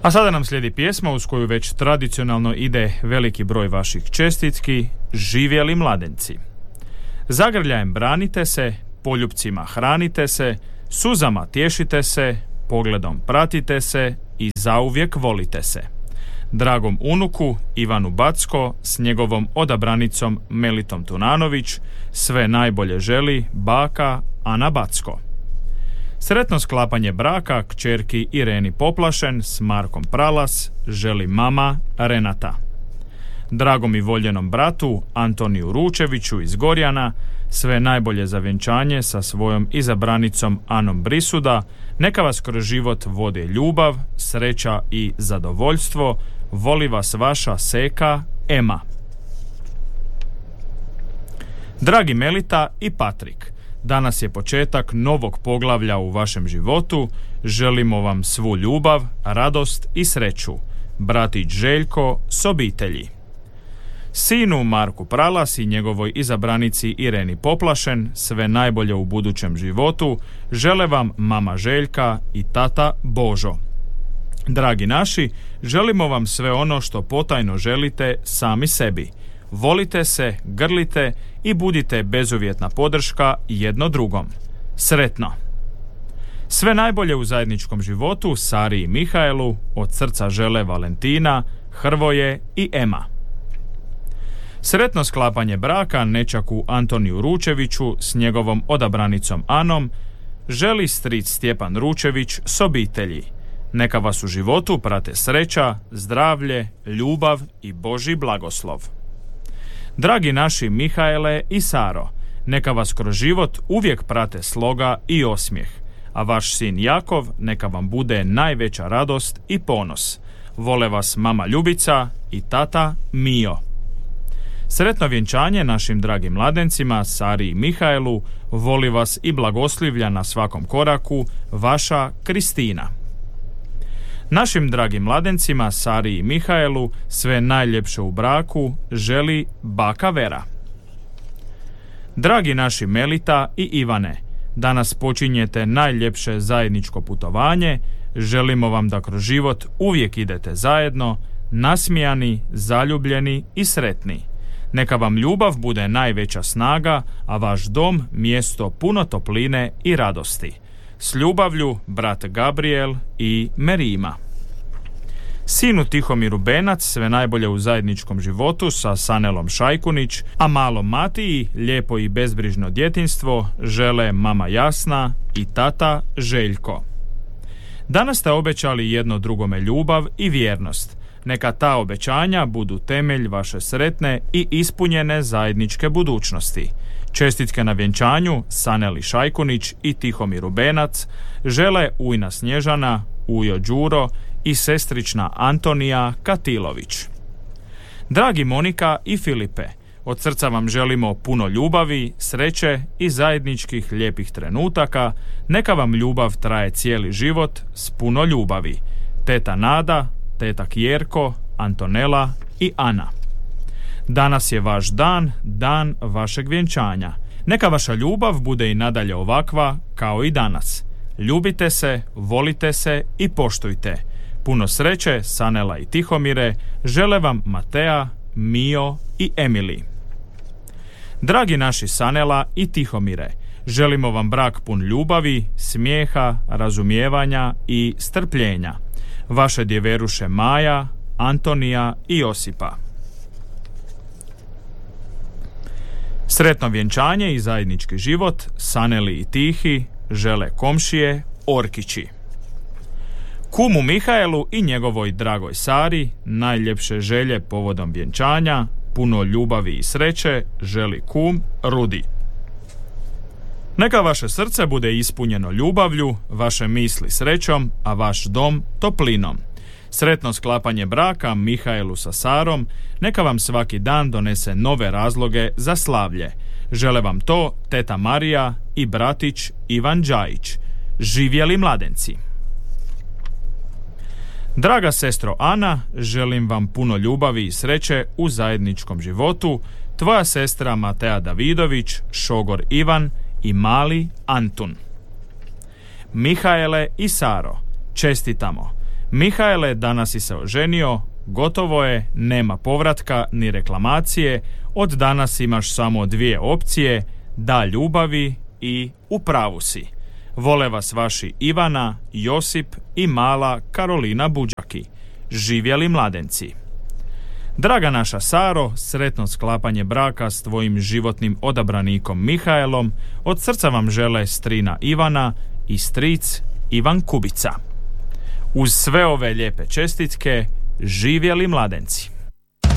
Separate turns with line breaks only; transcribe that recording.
A sada nam slijedi pjesma uz koju već tradicionalno ide veliki broj vaših čestitki, živjeli mladenci. Zagrljajem branite se, poljupcima hranite se, suzama tješite se, pogledom pratite se i zauvijek volite se. Dragom unuku Ivanu Backo s njegovom odabranicom Melitom Tunanović sve najbolje želi baka Ana Backo. Sretno sklapanje braka kćerki Ireni Poplašen s Markom Pralas želi mama Renata. Dragom i voljenom bratu Antoniju Ručeviću iz Gorjana sve najbolje za vjenčanje sa svojom izabranicom Anom Brisuda, neka vas kroz život vode ljubav, sreća i zadovoljstvo, voli vas vaša seka Ema. Dragi Melita i Patrik, danas je početak novog poglavlja u vašem životu, želimo vam svu ljubav, radost i sreću. Bratić Željko s obitelji. Sinu Marku Pralas i njegovoj izabranici Ireni Poplašen sve najbolje u budućem životu žele vam mama Željka i tata Božo. Dragi naši, želimo vam sve ono što potajno želite sami sebi. Volite se, grlite i budite bezuvjetna podrška jedno drugom. Sretno! Sve najbolje u zajedničkom životu Sari i Mihaelu od srca žele Valentina, Hrvoje i Ema. Sretno sklapanje braka nečaku Antoniju Ručeviću s njegovom odabranicom Anom želi stric Stjepan Ručević s obitelji. Neka vas u životu prate sreća, zdravlje, ljubav i Božji blagoslov. Dragi naši Mihaele i Saro, neka vas kroz život uvijek prate sloga i osmijeh, a vaš sin Jakov neka vam bude najveća radost i ponos. Vole vas mama Ljubica i tata Mio. Sretno vjenčanje našim dragim mladencima Sari i Mihaelu, voli vas i blagoslivlja na svakom koraku vaša Kristina. Našim dragim mladencima Sari i Mihaelu sve najljepše u braku želi baka Vera. Dragi naši Melita i Ivane, danas počinjete najljepše zajedničko putovanje, želimo vam da kroz život uvijek idete zajedno, nasmijani, zaljubljeni i sretni. Neka vam ljubav bude najveća snaga, a vaš dom mjesto puno topline i radosti. S ljubavlju, brat Gabriel i Merima. Sinu Tihomiru Benac sve najbolje u zajedničkom životu sa Sanelom Šajkunić, a malom Matiji lijepo i bezbrižno djetinjstvo žele mama Jasna i tata Željko. Danas ste obećali jedno drugome ljubav i vjernost. Neka ta obećanja budu temelj vaše sretne i ispunjene zajedničke budućnosti. Čestitke na vjenčanju Saneli Šajkunić i Tihomiru Benac žele ujna Snježana, ujo Đuro i sestrična Antonija Katilović. Dragi Monika i Filipe, od srca vam želimo puno ljubavi, sreće i zajedničkih lijepih trenutaka. Neka vam ljubav traje cijeli život s puno ljubavi. Teta Nada, teta Kjerko, Antonela i Ana. Danas je vaš dan, dan vašeg vjenčanja. Neka vaša ljubav bude i nadalje ovakva kao i danas. Ljubite se, volite se i poštujte. Puno sreće, Sanela i Tihomire, žele vam Matea, Mio i Emily. Dragi naši Sanela i Tihomire, želimo vam brak pun ljubavi, smijeha, razumijevanja i strpljenja. Vaše djeveruše Maja, Antonija i Josipa. Sretno vjenčanje i zajednički život Saneli i Tihi žele komšije Orkići. Kumu Mihaelu i njegovoj dragoj Sari najljepše želje povodom vjenčanja, puno ljubavi i sreće želi kum Rudi. Neka vaše srce bude ispunjeno ljubavlju, vaše misli srećom, a vaš dom toplinom. Sretno sklapanje braka Mihaelu sa Sarom, neka vam svaki dan donese nove razloge za slavlje. Žele vam to teta Marija i bratić Ivan Đajić. Živjeli mladenci! Draga sestro Ana, želim vam puno ljubavi i sreće u zajedničkom životu. Tvoja sestra Matea Davidović, šogor Ivan i mali Antun. Mihaele i Saro, čestitamo. Mihaele, danas si se oženio, gotovo je, nema povratka ni reklamacije, od danas imaš samo 2 opcije, da ljubavi i u pravu si. Vole vas vaši Ivana, Josip i mala Karolina Buđaki. Živjeli mladenci. Draga naša Saro, sretno sklapanje braka s tvojim životnim odabranikom Mihaelom, od srca vam žele strina Ivana i stric Ivan Kubica. Uz sve ove lijepe čestitke, živjeli mladenci.